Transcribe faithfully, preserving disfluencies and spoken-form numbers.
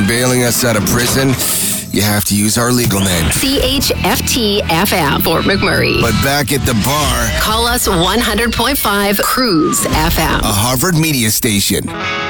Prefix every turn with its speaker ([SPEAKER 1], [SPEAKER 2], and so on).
[SPEAKER 1] and bailing us out of prison, you have to use our legal name.
[SPEAKER 2] C H F T F M, Fort McMurray.
[SPEAKER 1] But back at the bar,
[SPEAKER 2] call us one hundred point five Cruise F M.
[SPEAKER 1] a Harvard media station.